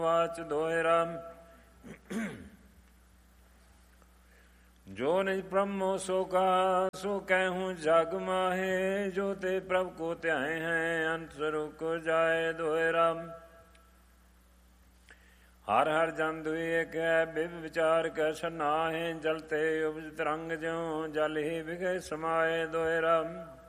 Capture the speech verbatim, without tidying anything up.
Watch ਦੋਇ Ram. ਜੋ ਨਿਜ ਬ੍ਰਹਮੋ ਸੋ ਕਹਾ ਸੋ ਕਹਿਹੂੰ ਜਗ ਮਾਹੇ। ਜੋ ਤੇ ਪ੍ਰਭ ਕੋ ਧਿਆਏ ਹੈ ਅੰਤ ਸਰੂਪ ਕੋ ਜਾਏ ਦੋਇ ਰਾਮ। ਹਰ ਹਰ ਜਨ ਦੁਇ ਏਕ ਹੈ ਬਿਬ ਵਿਚਾਰ ਕੈ ਨਾਹਿ। ਜਲ ਤੇ ਉਪਜ ਤਰੰਗ ਜਿਉ ਜਲ ਹੀ ਵਿਗੈ ਸਮਾਏ ਦੋਇ ਰਾਮ।